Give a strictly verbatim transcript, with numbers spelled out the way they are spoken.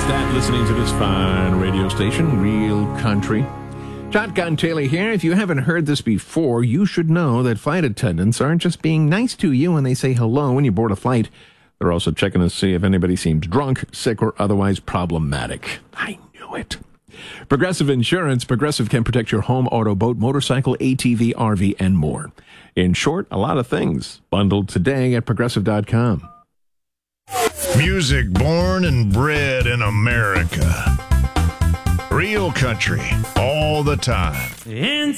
that listening to this fine radio station, Real Country. Shotgun Taylor here. If you haven't heard this before, you should know that flight attendants aren't just being nice to you when they say hello when you board a flight. They're also checking to see if anybody seems drunk, sick, or otherwise problematic. I knew it. Progressive Insurance. Progressive can protect your home, auto, boat, motorcycle, A T V, R V, and more. In short, a lot of things. Bundled today at progressive dot com. Music born and bred in America. Real country all the time. And